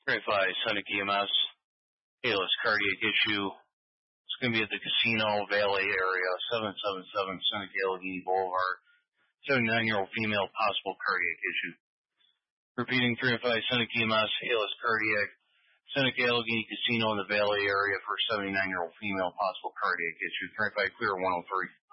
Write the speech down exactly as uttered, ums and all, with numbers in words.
three five Seneca E M S, Payless cardiac issue. It's going to be at the Casino Valley area, seven seven seven Seneca Allegheny Boulevard. seventy-nine-year-old female, possible cardiac issue. Repeating, three five Seneca E M S, Payless cardiac, Seneca Allegheny Casino in the Valley area for seventy-nine-year-old female, possible cardiac issue. three five clear one oh three.